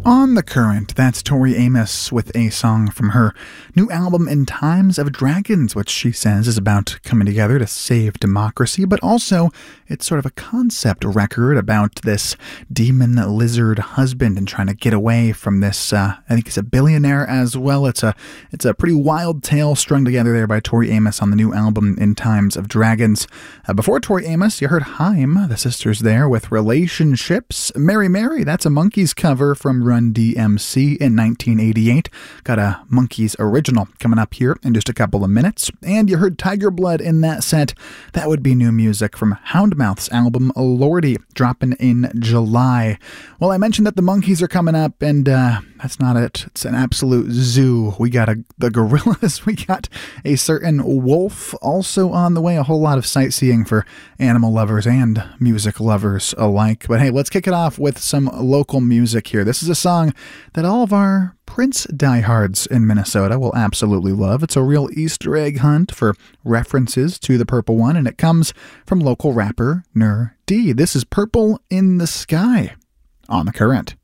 On the Current, that's Tori Amos with a song from her new album In Times of Dragons, which she says is about coming together to save democracy, but also it's sort of a concept record about this demon lizard husband and trying to get away from this, I think he's a billionaire as well. It's a pretty wild tale strung together there by Tori Amos on the new album In Times of Dragons. Before Tori Amos, you heard Haim, the sisters there, with Relationships. Mary Mary, that's a Monkees cover from Run DMC in 1988. Got a Monkees original coming up here in just a couple of minutes. And you heard Tiger Blood in that set. That would be new music from Houndmouth's album Lordy, dropping in July. Well, I mentioned that the Monkees are coming up, and that's not it. It's an absolute zoo. We got the gorillas. We got a certain wolf also on the way. A whole lot of sightseeing for animal lovers and music lovers alike. But hey, let's kick it off with some local music here. This is a song that all of our Prince diehards in Minnesota will absolutely love. It's a real Easter egg hunt for references to the Purple One, and it comes from local rapper Nur D. This is Purple in the Sky on The Current.